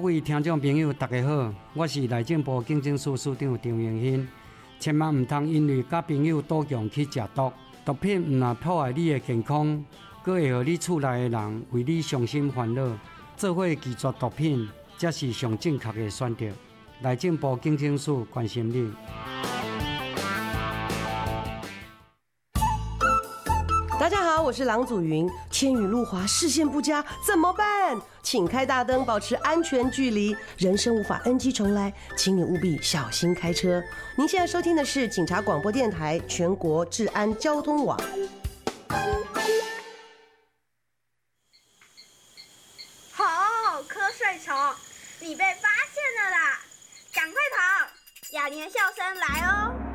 各位听众朋友，大家好，我是内政部警政署署长张荣兴。千万唔通因为甲朋友赌强去食毒，毒品唔但破坏你的健康，佫会互你厝内的人为你伤心烦恼，做伙拒绝毒品，才是上正确的选择。内政部警政署关心你。 大家好，我是郎祖云。千雨路滑，视线不佳怎么办？请开大灯，保持安全距离。人生无法 NG 重来，请你务必小心开车。您现在收听的是警察广播电台全国治安交通网。 吼，瞌睡虫，你被发现了啦！赶快跑！雅年笑声来哦。